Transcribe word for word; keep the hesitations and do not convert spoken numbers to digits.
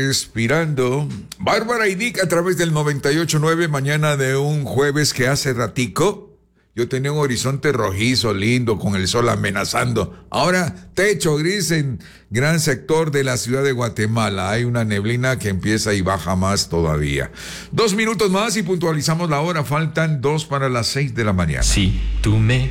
respirando. Bárbara y Dick a través del noventa y ocho punto nueve, mañana de un jueves que hace ratico yo tenía un horizonte rojizo, lindo, con el sol amenazando. Ahora, techo gris en gran sector de la ciudad de Guatemala. Hay una neblina que empieza y baja más todavía. Dos minutos más y puntualizamos la hora. Faltan dos para las seis de la mañana. Si tú me